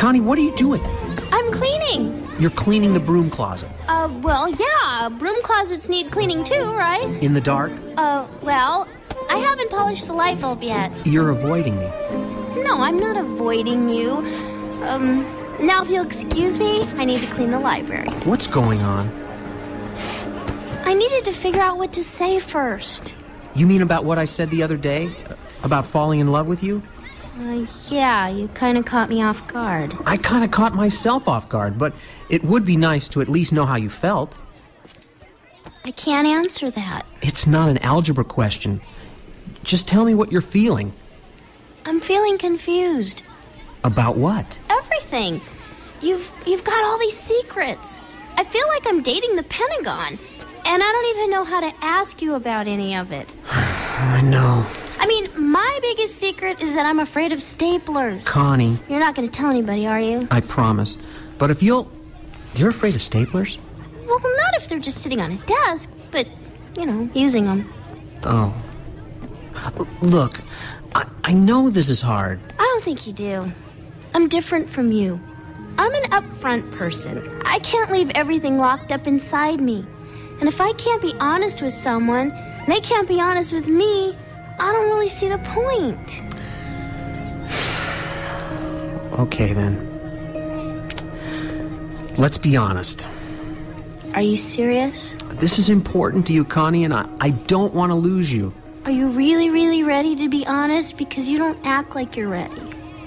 Connie, what are you doing? I'm cleaning. You're cleaning the broom closet. Well, yeah, broom closets need cleaning too, right? In the dark? Well, I haven't polished the light bulb yet. You're avoiding me. No, I'm not avoiding you. Now if you'll excuse me, I need to clean the library. What's going on? I needed to figure out what to say first. You mean about what I said the other day? About falling in love with you? Yeah, you kind of caught me off guard. I kind of caught myself off guard, but it would be nice to at least know how you felt. I can't answer that. It's not an algebra question. Just tell me what you're feeling. I'm feeling confused. About what? Everything. You've got all these secrets. I feel like I'm dating the Pentagon, and I don't even know how to ask you about any of it. I know. I mean, my biggest secret is that I'm afraid of staplers. Connie. You're not going to tell anybody, are you? I promise. But if you're afraid of staplers? Well, not if they're just sitting on a desk, but, using them. Oh. Look, I know this is hard. I don't think you do. I'm different from you. I'm an upfront person. I can't leave everything locked up inside me. And if I can't be honest with someone, and they can't be honest with me, I don't really see the point. Okay, then. Let's be honest. Are you serious? This is important to you, Connie, and I don't want to lose you. Are you really, really ready to be honest? Because you don't act like you're ready.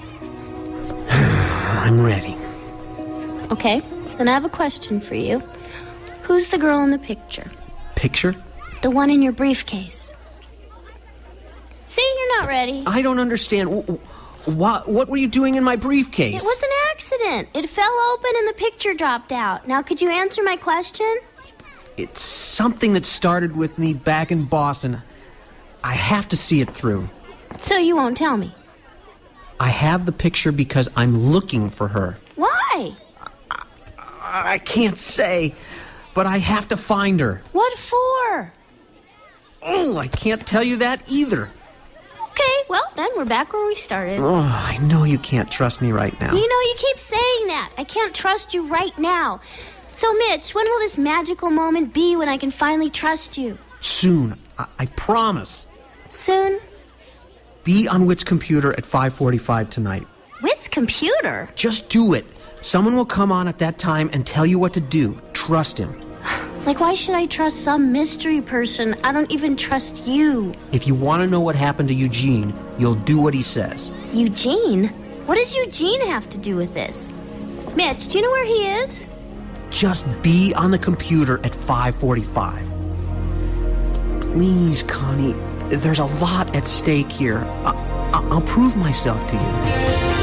I'm ready. Okay, then I have a question for you. Who's the girl in the picture? Picture? The one in your briefcase. See, you're not ready. I don't understand. What were you doing in my briefcase? It was an accident. It fell open and the picture dropped out. Now, could you answer my question? It's something that started with me back in Boston. I have to see it through. So you won't tell me? I have the picture because I'm looking for her. Why? I can't say, but I have to find her. What for? Oh, I can't tell you that either. Okay, well, then we're back where we started. Oh, I know you can't trust me right now. You keep saying that. I can't trust you right now. So, Mitch, when will this magical moment be when I can finally trust you? Soon. I promise. Soon? Be on Whit's computer at 5:45 tonight. Whit's computer? Just do it. Someone will come on at that time and tell you what to do. Trust him. Like, why should I trust some mystery person? I don't even trust you. If you want to know what happened to Eugene, you'll do what he says. Eugene? What does Eugene have to do with this? Mitch, do you know where he is? Just be on the computer at 5:45. Please, Connie, there's a lot at stake here. I'll prove myself to you.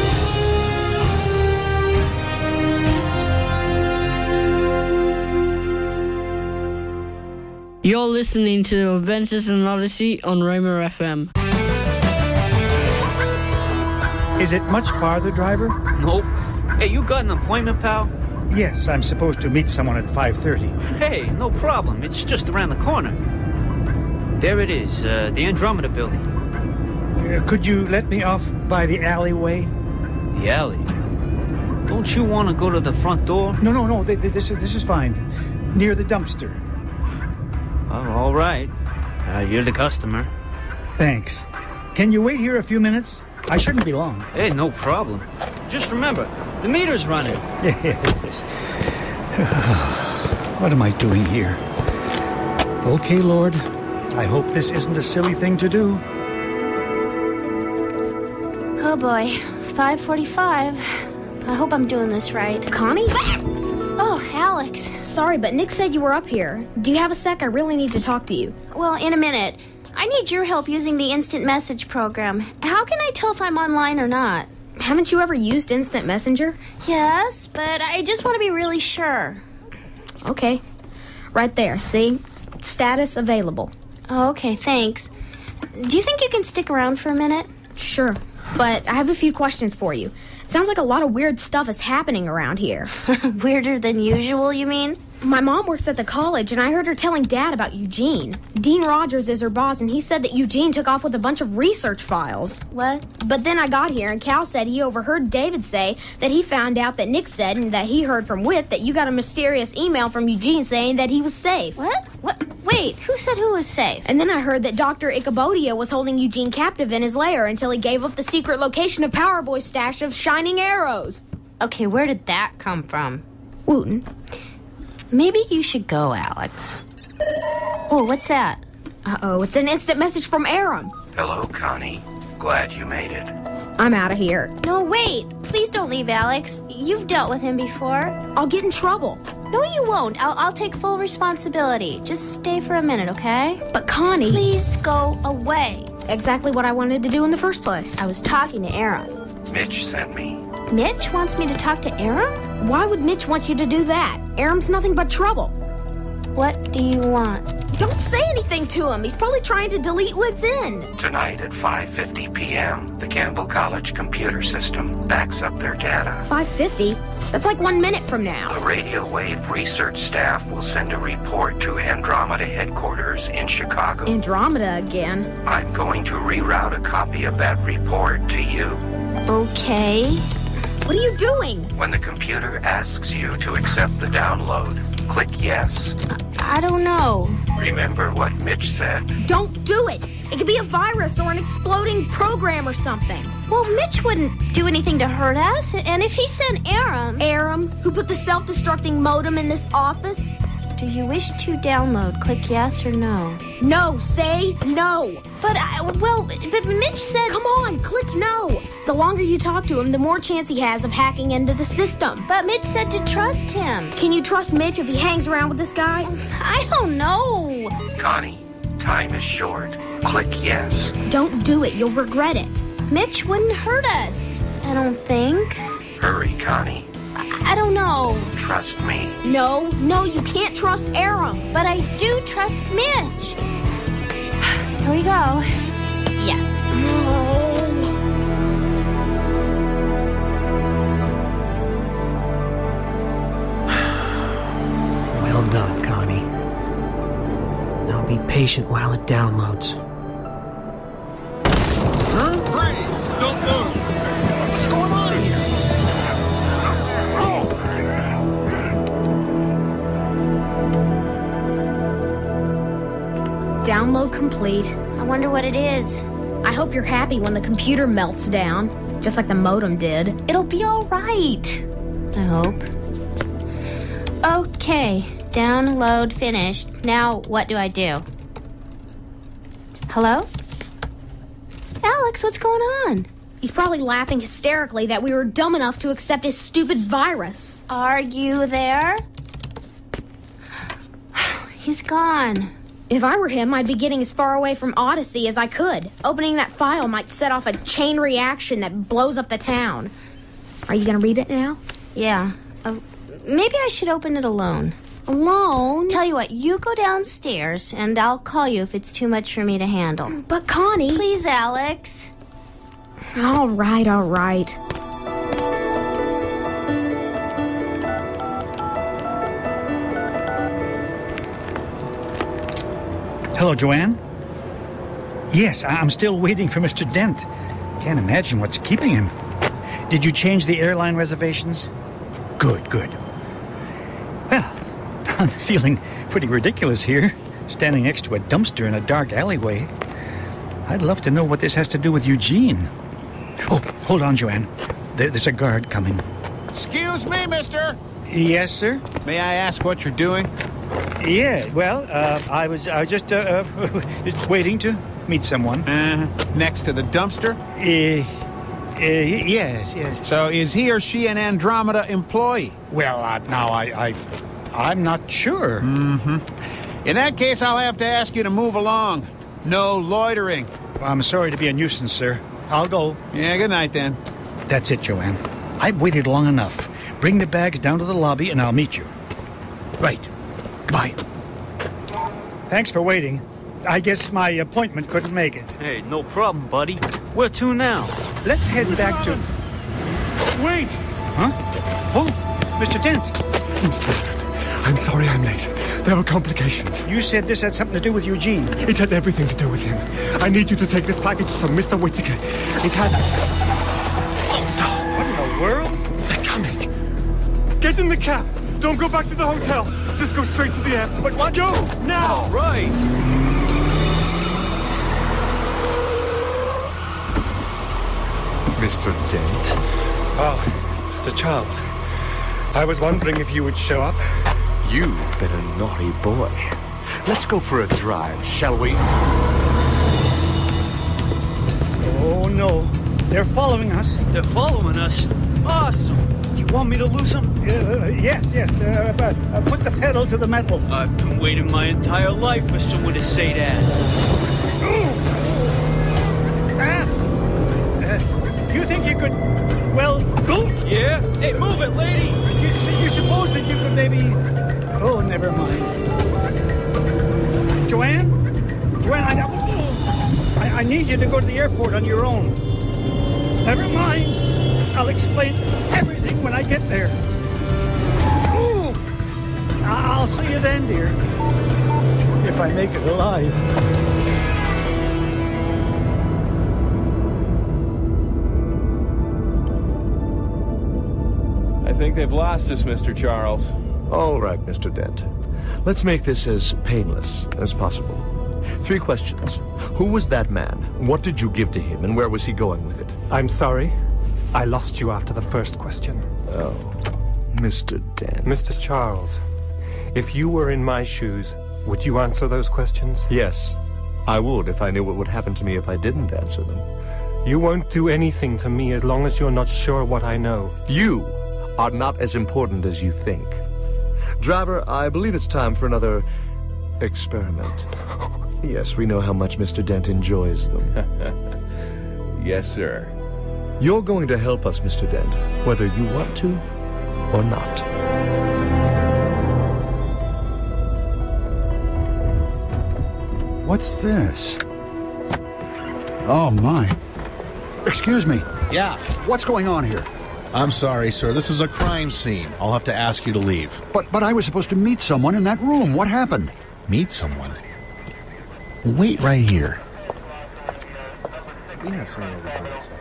You're listening to Adventures in Odyssey on Roma FM. Is it much farther, driver? Nope. Hey, you got an appointment, pal? Yes, I'm supposed to meet someone at 5:30. Hey, no problem. It's just around the corner. There it is, the Andromeda building. Could you let me off by the alleyway? The alley? Don't you want to go to the front door? No. This is fine. Near the dumpster. Oh, all right. You're the customer. Thanks. Can you wait here a few minutes? I shouldn't be long. Hey, no problem. Just remember, the meter's running. Yes. What am I doing here? Okay, Lord. I hope this isn't a silly thing to do. Oh, boy. 5:45. I hope I'm doing this right. Connie? Oh, Alex. Sorry, but Nick said you were up here. Do you have a sec? I really need to talk to you. Well, in a minute. I need your help using the instant message program. How can I tell if I'm online or not? Haven't you ever used Instant Messenger? Yes, but I just want to be really sure. Okay. Right there, see? Status available. Oh, okay, thanks. Do you think you can stick around for a minute? Sure, but I have a few questions for you. Sounds like a lot of weird stuff is happening around here. Weirder than usual, you mean? My mom works at the college, and I heard her telling Dad about Eugene. Dean Rogers is her boss, and he said that Eugene took off with a bunch of research files. What? But then I got here, and Cal said he overheard David say that he found out that Nick said, and that he heard from Whit, that you got a mysterious email from Eugene saying that he was safe. What? Wait, who said who was safe? And then I heard that Dr. Ickabodia was holding Eugene captive in his lair until he gave up the secret location of Power Boy's stash of shining arrows. Okay, where did that come from? Wooten. Maybe you should go, Alex. Oh, what's that? Uh-oh, it's an instant message from Aram. Hello, Connie. Glad you made it. I'm out of here. No, wait. Please don't leave, Alex. You've dealt with him before. I'll get in trouble. No, you won't. I'll take full responsibility. Just stay for a minute, okay? But Connie... Please go away. Exactly what I wanted to do in the first place. I was talking to Aram. Mitch sent me. Mitch wants me to talk to Aram? Why would Mitch want you to do that? Aram's nothing but trouble. What do you want? Don't say anything to him. He's probably trying to delete what's in. Tonight at 5:50 p.m., the Campbell College computer system backs up their data. 5:50? That's like 1 minute from now. The radio wave research staff will send a report to Andromeda headquarters in Chicago. Andromeda again? I'm going to reroute a copy of that report to you. Okay. What are you doing? When the computer asks you to accept the download, click yes. I don't know. Remember what Mitch said. Don't do it. It could be a virus or an exploding program or something. Well, Mitch wouldn't do anything to hurt us. And if he sent Aram... Aram, who put the self-destructing modem in this office? Do you wish to download? Click yes or no. No, say no. But Mitch said... Come on, click no. The longer you talk to him, the more chance he has of hacking into the system. But Mitch said to trust him. Can you trust Mitch if he hangs around with this guy? I don't know. Connie, time is short. Click yes. Don't do it. You'll regret it. Mitch wouldn't hurt us, I don't think. Hurry, Connie. I don't know. Trust me. No, you can't trust Aram. But I do trust Mitch. Here we go. Yes. Well done, Connie. Now be patient while it downloads. Group brains, don't move. What's going on here? Download complete. I wonder what it is. I hope you're happy when the computer melts down, just like the modem did. It'll be all right. I hope. Okay, download finished. Now, what do I do? Hello? Alex, what's going on? He's probably laughing hysterically that we were dumb enough to accept his stupid virus. Are you there? He's gone. If I were him, I'd be getting as far away from Odyssey as I could. Opening that file might set off a chain reaction that blows up the town. Are you going to read it now? Yeah. Maybe I should open it alone. Alone? Tell you what, you go downstairs, and I'll call you if it's too much for me to handle. But Connie... Please, Alex. All right. Hello, Joanne? Yes, I'm still waiting for Mr. Dent. Can't imagine what's keeping him. Did you change the airline reservations? Good. Well, I'm feeling pretty ridiculous here, standing next to a dumpster in a dark alleyway. I'd love to know what this has to do with Eugene. Oh, hold on, Joanne. There's a guard coming. Excuse me, mister. Yes, sir? May I ask what you're doing? Yeah, well, I was just waiting to meet someone. Next to the dumpster? Yes. So is he or she an Andromeda employee? Well, now I'm not sure. In that case, I'll have to ask you to move along. No loitering. I'm sorry to be a nuisance, sir. I'll go. Yeah, good night then. That's it, Joanne. I've waited long enough. Bring the bags down to the lobby and I'll meet you. Right. Goodbye. Thanks for waiting. I guess my appointment couldn't make it. Hey, no problem, buddy. Where to now? Let's head back to... Wait! Huh? Oh, Mr. Dent. I'm sorry I'm late. There were complications. You said this had something to do with Eugene. It had everything to do with him. I need you to take this package to Mr. Whittaker. It has... Oh, no. What in the world? They're coming. Get in the cab. Don't go back to the hotel. Just go straight to the airport. But what? Go, now! All right. Mr. Dent. Oh, Mr. Charles. I was wondering if you would show up. You've been a naughty boy. Let's go for a drive, shall we? Oh, no. They're following us. They're following us? Awesome. Do you want me to lose them? Yes. But put the pedal to the metal. I've been waiting my entire life for someone to say that. Do you think you could, well... Yeah? Hey, move it, lady! You suppose that you could maybe... Oh, never mind. Joanne, I need you to go to the airport on your own. Never mind. I'll explain everything when I get there. Ooh. I'll see you then, dear. If I make it alive. I think they've lost us, Mr. Charles. All right, Mr. Dent. Let's make this as painless as possible. 3 questions. Who was that man? What did you give to him, and where was he going with it? I'm sorry. I lost you after the first question. Oh, Mr. Dent. Mr. Charles, if you were in my shoes, would you answer those questions? Yes, I would if I knew what would happen to me if I didn't answer them. You won't do anything to me as long as you're not sure what I know. You are not as important as you think. Driver, I believe it's time for another experiment. Yes, we know how much Mr. Dent enjoys them. Yes, sir. You're going to help us, Mr. Dent, whether you want to or not. What's this? Oh, my. Excuse me. Yeah. What's going on here? I'm sorry, sir. This is a crime scene. I'll have to ask you to leave. But I was supposed to meet someone in that room. What happened? Meet someone? Wait right here. We have someone over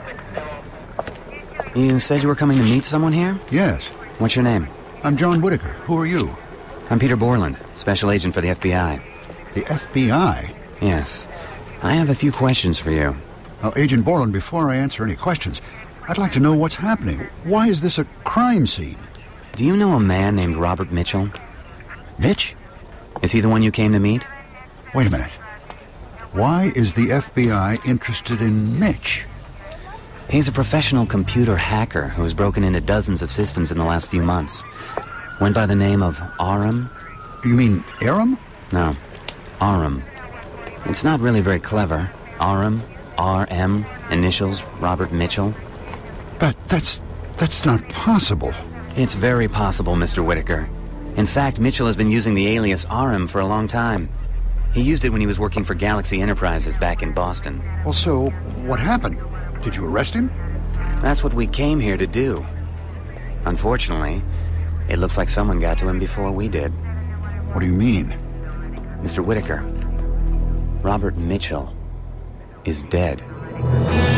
here. You said you were coming to meet someone here? Yes. What's your name? I'm John Whittaker. Who are you? I'm Peter Borland, special agent for the FBI. The FBI? Yes. I have a few questions for you. Now, Agent Borland, before I answer any questions, I'd like to know what's happening. Why is this a crime scene? Do you know a man named Robert Mitchell? Mitch? Is he the one you came to meet? Wait a minute. Why is the FBI interested in Mitch? He's a professional computer hacker who has broken into dozens of systems in the last few months. Went by the name of Aram. You mean Aram? No, Aram. It's not really very clever. Aram, R.M., initials, Robert Mitchell. But that's not possible. It's very possible, Mr. Whittaker. In fact, Mitchell has been using the alias Aram for a long time. He used it when he was working for Galaxy Enterprises back in Boston. Well, so what happened? Did you arrest him? That's what we came here to do. Unfortunately, it looks like someone got to him before we did. What do you mean? Mr. Whittaker, Robert Mitchell is dead.